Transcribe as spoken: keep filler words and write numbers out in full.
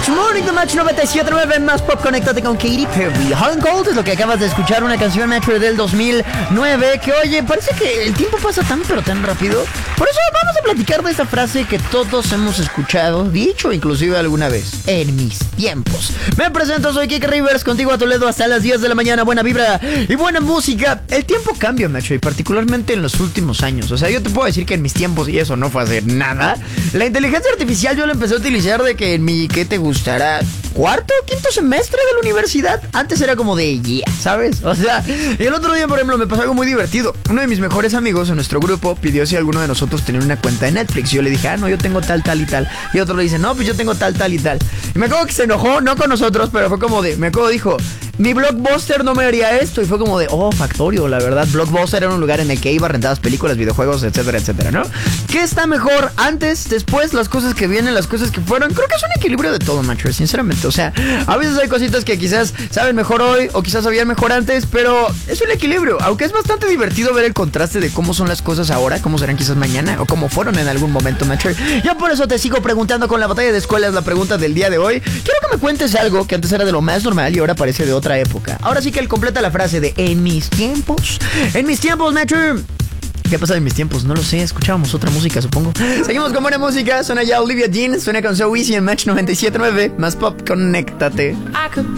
It's Morning de Match noventa y siete punto nueve, más pop, conéctate con Katy Perry. Hot and Cold es lo que acabas de escuchar, una canción Metro del dos mil nueve. Que oye, parece que el tiempo pasa tan pero tan rápido. Por eso vamos a platicar de esta frase que todos hemos escuchado, dicho inclusive alguna vez: en mis tiempos. Me presento, soy Kike Rivers, contigo a Toledo hasta las diez de la mañana. Buena vibra y buena música. El tiempo cambia, macho, y particularmente en los últimos años. O sea, yo te puedo decir que en mis tiempos, y eso no fue hacer nada, la inteligencia artificial yo la empecé a utilizar de que en mi, ¿qué te gustará? ¿Cuarto o quinto semestre de la universidad? Antes era como de yeah, ¿sabes? O sea, y el otro día, por ejemplo, me pasó algo muy divertido. Uno de mis mejores amigos en nuestro grupo pidió si alguno de nosotros tenía una cuenta de Netflix. Yo le dije, ah, no, yo tengo tal, tal y tal. Y otro le dice, no, pues yo tengo tal, tal y tal. Y me acuerdo que se enojó, no con nosotros, pero fue como de, me acuerdo, dijo, mi Blockbuster no me haría esto. Y fue como de, oh, Factorio, la verdad. Blockbuster era un lugar en el que iba, rentabas películas, videojuegos, etcétera, etcétera, ¿no? ¿Qué está mejor? Antes, después, las cosas que vienen, las cosas que fueron. Creo que es un equilibrio de todo, macho, sinceramente. O sea, a veces hay cositas que quizás saben mejor hoy o quizás sabían mejor antes, pero es un equilibrio. Aunque es bastante divertido ver el contraste de cómo son las cosas ahora, cómo serán quizás mañana o cómo fueron en algún momento, macho. Yo por eso te sigo preguntando con la batalla de escuelas, la pregunta del día de hoy. Quiero que me cuentes algo que antes era de lo más normal y ahora parece de otra época. Ahora sí que él completa la frase de en mis tiempos. En mis tiempos, macho. ¿Qué pasa en mis tiempos? No lo sé, escuchábamos otra música, supongo. Seguimos con buena música, suena ya Olivia Dean, suena con So Easy en Match noventa y siete punto nueve, más pop, conéctate.